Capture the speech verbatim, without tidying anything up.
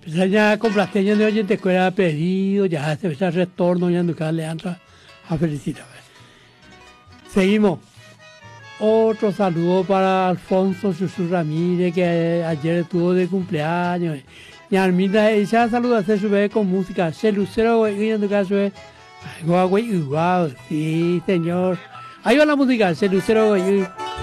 Pues ya complaceña de oyente escuela pedido, ya se ve el retorno, ya nunca le entra a felicitar. Seguimos. Otro saludo para Alfonso Chuchu Ramírez, que ayer estuvo de cumpleaños. Y Arminda, ella saluda a su bebé con música. Se lucero, güey, en tu caso es. Wow, sí, señor. Ahí va la música, se lucero, güey.